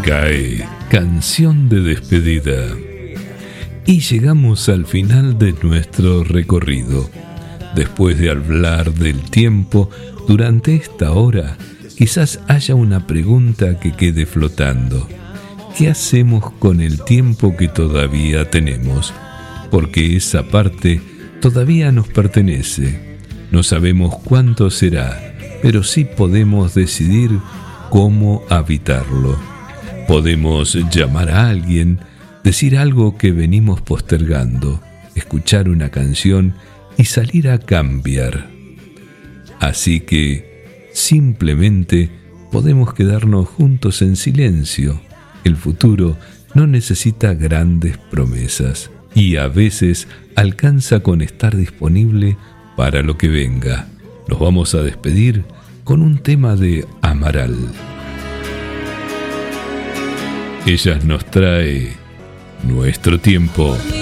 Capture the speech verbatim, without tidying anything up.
Cae, canción de despedida. Y llegamos al final de nuestro recorrido. Después de hablar del tiempo, durante esta hora, quizás haya una pregunta que quede flotando. ¿Qué hacemos con el tiempo que todavía tenemos? Porque esa parte todavía nos pertenece. No sabemos cuánto será, pero sí podemos decidir cómo habitarlo. Podemos llamar a alguien, decir algo que venimos postergando, escuchar una canción y salir a cambiar. Así que simplemente podemos quedarnos juntos en silencio. El futuro no necesita grandes promesas y a veces alcanza con estar disponible para lo que venga. Nos vamos a despedir con un tema de Amaral. Ella nos trae Nuestro Tiempo.